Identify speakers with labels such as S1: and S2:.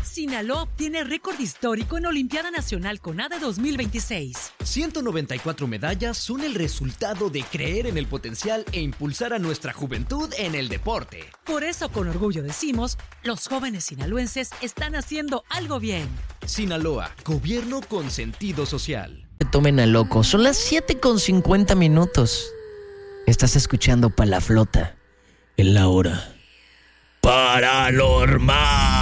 S1: Sinaloa obtiene récord histórico en Olimpiada Nacional CONADE 2026.
S2: 194 medallas son el resultado de creer en el potencial e impulsar a nuestra juventud en el deporte.
S1: Por eso, con orgullo decimos, los jóvenes sinaloenses están haciendo algo bien.
S2: Sinaloa, gobierno con sentido social.
S3: Se tomen a loco, son las 7:50. Estás escuchando Pa' la Flota. En la hora paranormal.